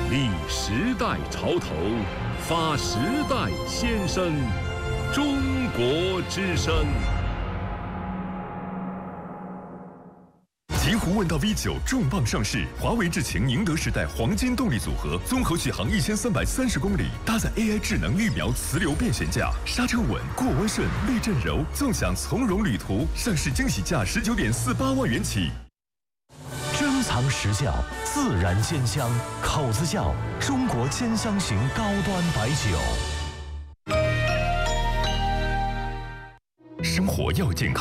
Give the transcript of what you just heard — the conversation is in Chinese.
立时代潮头，发时代先声，中国之声。 极狐问道 V9 重磅上市，华为智擎宁德时代黄金动力组合，综合续航1330公里，搭载 AI 智能预瞄磁流变悬架，刹车稳，过弯顺，避震柔，纵享从容旅途。上市惊喜价19.48万元起。 珍藏实窖，自然鲜香，口子窖，中国兼香型高端白酒。 生活要健康。